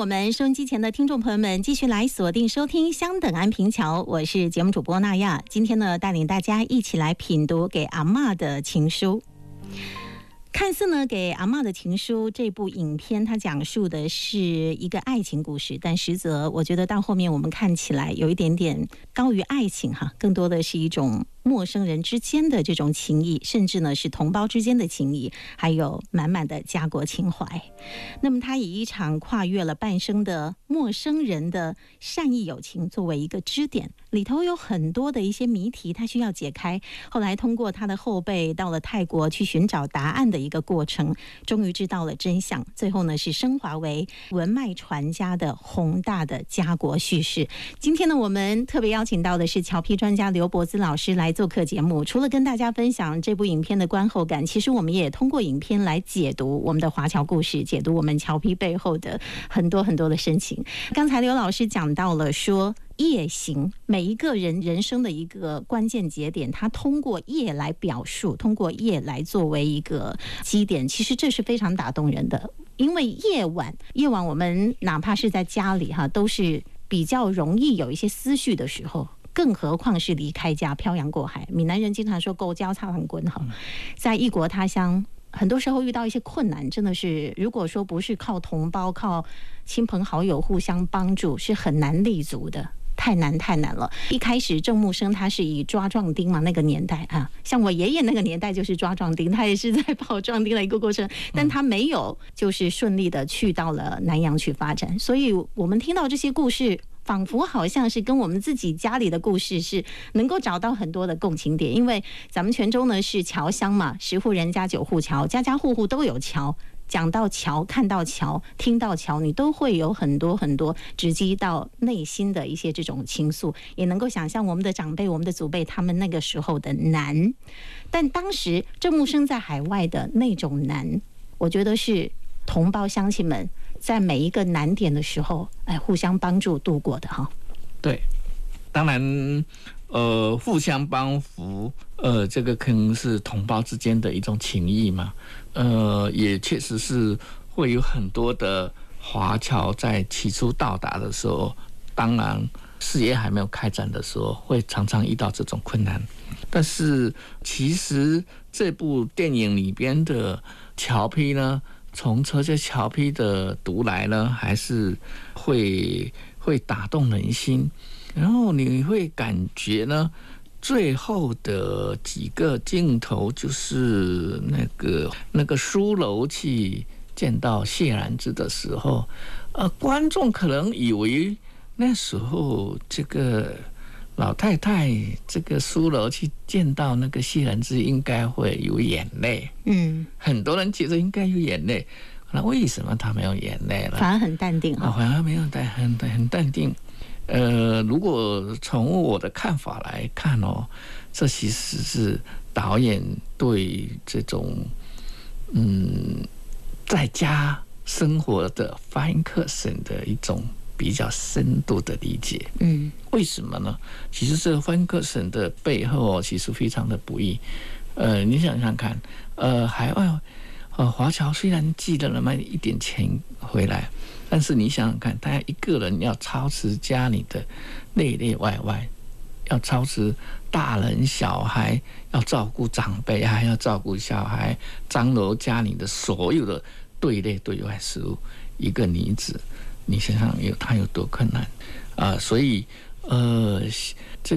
我们收音机前的听众朋友们继续来锁定收听相等安平桥，我是节目主播娜亚。今天呢，带领大家一起来品读给阿嬷的情书。看似呢，给阿嬷的情书这部影片，它讲述的是一个爱情故事，但实则我觉得到后面我们看起来有一点点高于爱情哈，更多的是一种陌生人之间的这种情谊，甚至呢是同胞之间的情谊，还有满满的家国情怀。那么他以一场跨越了半生的陌生人的善意友情作为一个支点，里头有很多的一些谜题他需要解开，后来通过他的后辈到了泰国去寻找答案的一个过程，终于知道了真相，最后呢是升华为文脉传家的宏大的家国叙事。今天呢，我们特别邀请到的是侨批专家刘柏滋老师来做客节目，除了跟大家分享这部影片的观后感，其实我们也通过影片来解读我们的华侨故事，解读我们侨批背后的很多很多的深情。刚才刘老师讲到了说夜行，每一个人人生的一个关键节点，他通过夜来表述，通过夜来作为一个基点，其实这是非常打动人的。因为夜晚我们哪怕是在家里哈，都是比较容易有一些思绪的时候，更何况是离开家漂洋过海。闽南人经常说狗交叉很滚哈，在异国他乡很多时候遇到一些困难，真的是如果说不是靠同胞靠亲朋好友互相帮助，是很难立足的，太难了。一开始郑木生他是以抓壮丁嘛，那个年代啊，像我爷爷那个年代就是抓壮丁，他也是在跑壮丁的一个过程，但他没有就是顺利的去到了南洋去发展。所以我们听到这些故事，仿佛好像是跟我们自己家里的故事是能够找到很多的共情点。因为咱们泉州呢是侨乡嘛，10户人家9户侨，家家户户都有侨。讲到侨，看到侨，听到侨，你都会有很多很多直击到内心的一些这种情愫，也能够想象我们的长辈、我们的祖辈他们那个时候的难。但当时郑木生在海外的那种难，我觉得是同胞乡亲们在每一个难点的时候，互相帮助度过的哈。 对，当然，互相帮扶，这个可能是同胞之间的一种情谊嘛。也确实是会有很多的华侨在起初到达的时候，当然事业还没有开展的时候，会常常遇到这种困难。但是其实这部电影里边的侨批呢，从这些侨批的读来呢，还是会打动人心，然后你会感觉呢，最后的几个镜头就是那个书楼去见到谢兰芝的时候，观众可能以为那时候这个老太太这个书楼去见到那个谢兰芝应该会有眼泪，很多人觉得应该有眼泪，那为什么他没有眼泪了？ 反而很淡定啊， 反而没有很淡定。如果从我的看法来看哦，这其实是导演对这种在家生活的翻译客省的一种比较深度的理解。为什么呢？其实这个翻译客省的背后其实非常的不易。你想想看，海外华侨虽然寄了那么一点钱回来，但是你想想看，他一个人要操持家里的内内外外，要操持大人小孩，要照顾长辈，还要照顾小孩，张罗家里的所有的对内对外事务，一个女子，你想想她有多困难啊！所以